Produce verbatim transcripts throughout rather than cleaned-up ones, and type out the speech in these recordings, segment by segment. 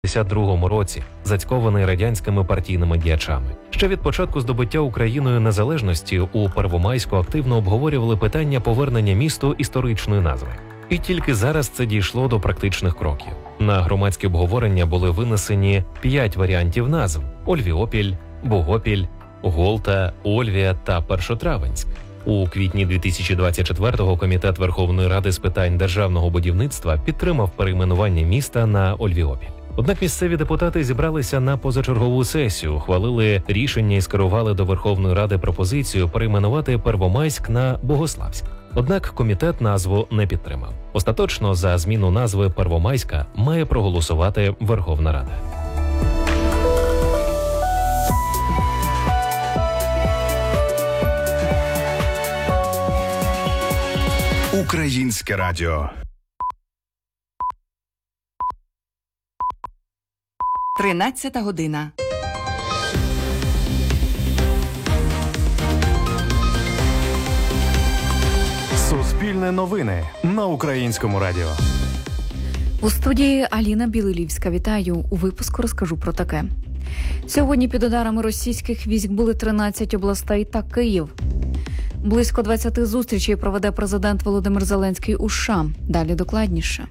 п'ятдесят другому році, зацькований радянськими партійними діячами. Ще від початку здобуття Україною незалежності у Первомайську активно обговорювали питання повернення місту історичної назви. І тільки зараз це дійшло до практичних кроків. На громадські обговорення були винесені п'ять варіантів назв – Ольвіопіль, Богопіль, Голта, Ольвія та Першотравенськ. У квітні дві тисячі двадцять четвертого Комітет Верховної Ради з питань державного будівництва підтримав перейменування міста на Ольвіопіль. Однак місцеві депутати зібралися на позачергову сесію, ухвалили рішення і скерували до Верховної Ради пропозицію перейменувати Первомайськ на Богославськ. Однак комітет назву не підтримав. Остаточно за зміну назви Первомайська має проголосувати Верховна Рада. Українське радіо. Тринадцята година. Суспільне новини на Українському радіо. У студії Аліна Білилівська. Вітаю. У випуску розкажу про таке. Сьогодні під ударами російських військ були тринадцять областей та Київ. Близько двадцяти зустрічей проведе президент Володимир Зеленський у США. Далі докладніше.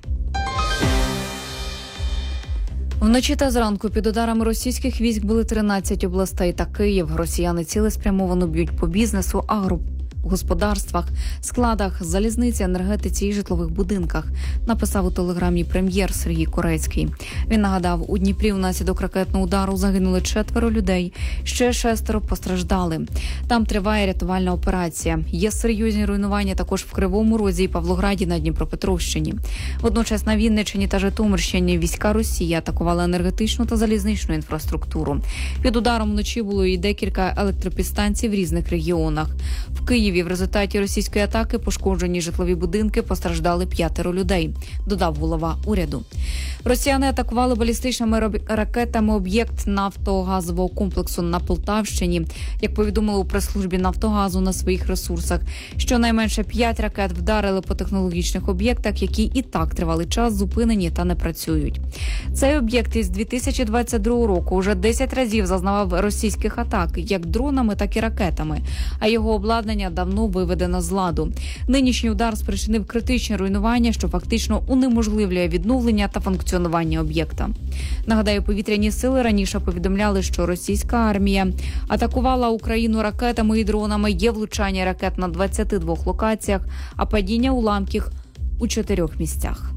Вночі та зранку під ударами російських військ були тринадцять областей та Київ. Росіяни цілеспрямовано б'ють по бізнесу, агрогосподарствах, складах, залізниці, енергетиці і житлових будинках, написав у телеграмі прем'єр Сергій Корецький. Він нагадав, у Дніпрі внаслідок ракетного удару загинули четверо людей, ще шестеро постраждали. Там триває рятувальна операція. Є серйозні руйнування також в Кривому Розі і Павлограді на Дніпропетровщині. Водночас на Вінниччині та Житомирщині війська Росії атакували енергетичну та залізничну інфраструктуру. Під ударом вночі було і декілька електропідстанцій в різних регіонах. В Києві в результаті російської атаки пошкоджені житлові будинки, постраждали п'ятеро людей, додав голова уряду. Росіяни атакували балістичними ракетами об'єкт нафтогазового комплексу на Полтавщині. Як повідомили у прес-службі Нафтогазу на своїх ресурсах, щонайменше п'ять ракет вдарили по технологічних об'єктах, які і так тривалий час зупинені та не працюють. Цей об'єкт із дві тисячі двадцять другого року вже десять разів зазнавав російських атак, як дронами, так і ракетами, а його обладнання давно виведено з ладу. Нинішній удар спричинив критичні руйнування, що фактично унеможливлює відновлення та функціонування об'єкта. Нагадаю, повітряні сили раніше повідомляли, що російська армія атакувала Україну ракетами і дронами, є влучання ракет на двадцяти двох локаціях, а падіння уламків у чотирьох місцях.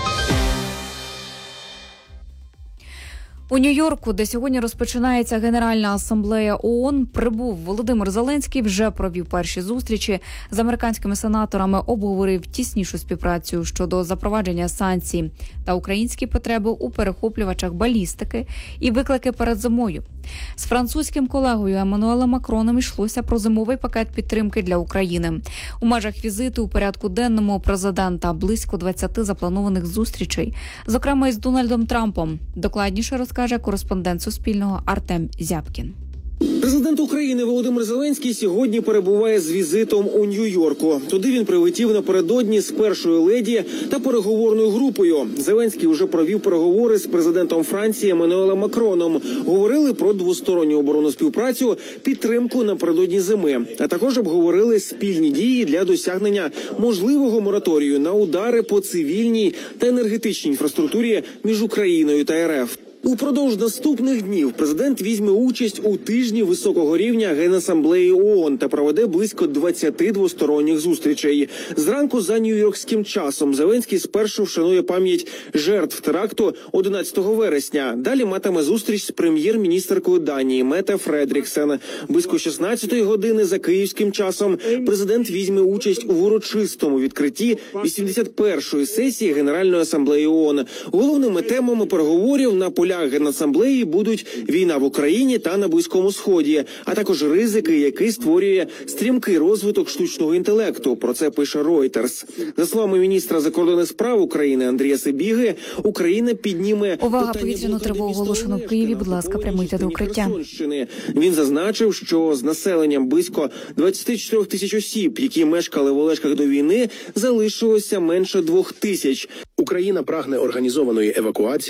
У Нью-Йорку, де сьогодні розпочинається Генеральна асамблея ООН, прибув Володимир Зеленський, вже провів перші зустрічі з американськими сенаторами, обговорив тіснішу співпрацю щодо запровадження санкцій та українські потреби у перехоплювачах балістики і виклики перед зимою. З французьким колегою Еммануелем Макроном йшлося про зимовий пакет підтримки для України. У межах візиту у порядку денному президента близько двадцяти запланованих зустрічей, зокрема із Дональдом Трампом. Докладніше розкаже кореспондент Суспільного Артем Зябкін. Президент України Володимир Зеленський сьогодні перебуває з візитом у Нью-Йорку. Туди він прилетів напередодні з першою леді та переговорною групою. Зеленський вже провів переговори з президентом Франції Еммануелем Макроном. Говорили про двосторонню оборонну співпрацю, підтримку напередодні зими, а також обговорили спільні дії для досягнення можливого мораторію на удари по цивільній та енергетичній інфраструктурі між Україною та РФ. Упродовж наступних днів президент візьме участь у тижні високого рівня Генасамблеї ООН та проведе близько двадцяти двосторонніх зустрічей. Зранку за нью-йоркським часом Зеленський спершу вшанує пам'ять жертв теракту одинадцятого вересня. Далі матиме зустріч з прем'єр-міністеркою Данії Мете Фредріксен. Близько шістнадцятої години за київським часом президент візьме участь у урочистому відкритті вісімдесят першої сесії Генеральної асамблеї ООН. Головними темами переговорів на полях Генасамблеї будуть війна в Україні та на Близькому Сході, а також ризики, які створює стрімкий розвиток штучного інтелекту. Про це пише Reuters. За словами міністра закордонних справ України Андрія Сибіги, Україна підніме увага, повітряну тривогу оголошено в Києві. Будь ласка, прямуйте до укриття. Він зазначив, що з населенням близько двадцяти чотирьох тисяч осіб, які мешкали в Олешках до війни, залишилося менше двох тисяч. Україна прагне організованої евакуації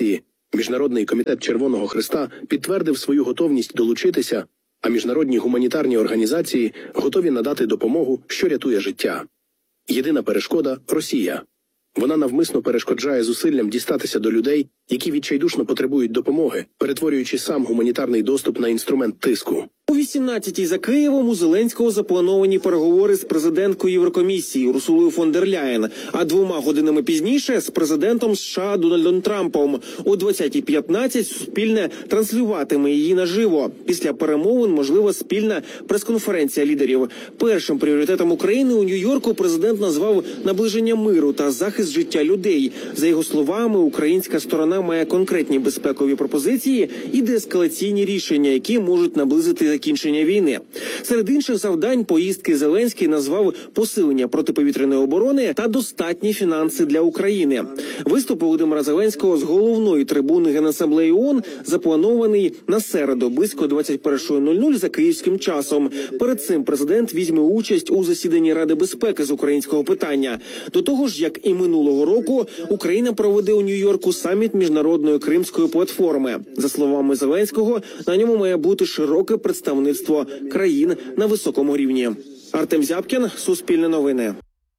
Міжнародний комітет Червоного Хреста підтвердив свою готовність долучитися, а міжнародні гуманітарні організації готові надати допомогу, що рятує життя. Єдина перешкода – Росія. Вона навмисно перешкоджає зусиллям дістатися до людей, які відчайдушно потребують допомоги, перетворюючи сам гуманітарний доступ на інструмент тиску. О вісімнадцятій за Києвом у Зеленського заплановані переговори з президенткою Єврокомісії Урсулою фон дер Ляєн, а двома годинами пізніше з президентом США Дональдом Трампом. О двадцятій п'ятнадцять Суспільне транслюватиме її наживо. Після перемовин можлива спільна прес-конференція лідерів. Першим пріоритетом України у Нью-Йорку президент назвав наближення миру та захист життя людей. За його словами, українська сторона має конкретні безпекові пропозиції і деескалаційні рішення, які можуть наблизити закінчення війни. Серед інших завдань поїздки Зеленський назвав посилення протиповітряної оборони та достатні фінанси для України. Виступ Володимира Зеленського з головної трибуни Генасамблеї ООН запланований на середу близько двадцять першої нуль нуль за київським часом. Перед цим президент візьме участь у засіданні Ради безпеки з українського питання. До того ж, як і минулого року, Україна проведе у Нью-Йорку саміт міжнародної кримської платформи. За словами Зеленського, на ньому має бути широке представництво країн на високому рівні. Артем Зябкін, Суспільне новини.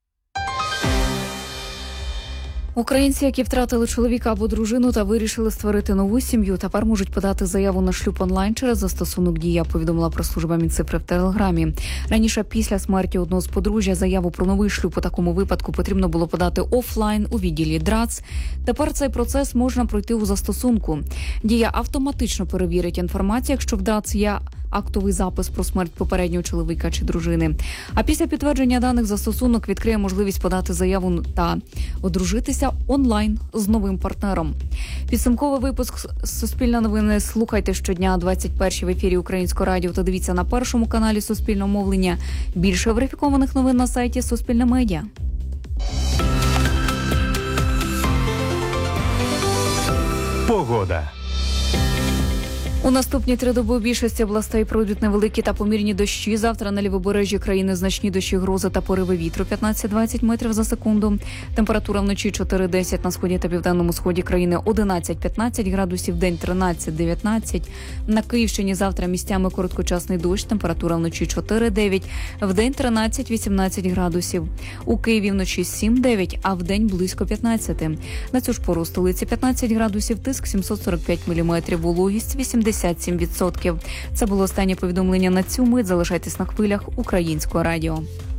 Українці, які втратили чоловіка або дружину та вирішили створити нову сім'ю, тепер можуть подати заяву на шлюб онлайн через застосунок «Дія», повідомила прес-служба Мінцифри в Телеграмі. Раніше, після смерті одного з подружжя, заяву про новий шлюб у такому випадку потрібно було подати офлайн у відділі ДРАЦ. Тепер цей процес можна пройти у застосунку. «Дія» автоматично перевірить інформацію, якщо в ДРАЦ є актовий запис про смерть попереднього чоловіка чи дружини. А після підтвердження даних застосунок відкриє можливість подати заяву та одружитися онлайн з новим партнером. Підсумковий випуск «Суспільне новини» слухайте щодня о двадцять першій в ефірі Українського радіо та дивіться на першому каналі Суспільного мовлення. Більше верифікованих новин на сайті Суспільне медіа. Погода. У наступні три доби у більшості областей пройдуть невеликі та помірні дощі. Завтра на лівобережжі країни значні дощі, грози та пориви вітру п'ятнадцять-двадцять метрів за секунду. Температура вночі чотири-десять, на сході та південному сході країни одинадцять-п'ятнадцять градусів, день тринадцять-дев'ятнадцять. На Київщині завтра місцями короткочасний дощ, температура вночі чотири-дев'ять, вдень тринадцять-вісімнадцять градусів. У Києві вночі сім-дев'ять, а вдень близько п'ятнадцять. На цю ж пору у столиці п'ятнадцять градусів, тиск сімсот сорок п'ять міліметрів, вологість вісімдесят сім відсотків. Це було останнє повідомлення на цю мить. Залишайтесь на хвилях Українського радіо.